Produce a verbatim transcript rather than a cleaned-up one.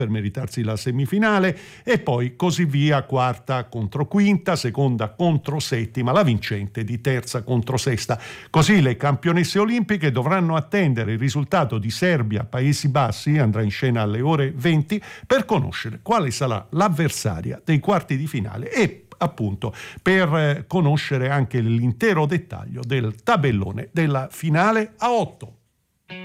per meritarsi la semifinale, e poi così via, quarta contro quinta, seconda contro settima, la vincente di terza contro sesta. Così le campionesse olimpiche dovranno attendere il risultato di Serbia-Paesi Bassi, andrà in scena alle ore venti, per conoscere quale sarà l'avversaria dei quarti di finale e appunto per conoscere anche l'intero dettaglio del tabellone della finale a otto.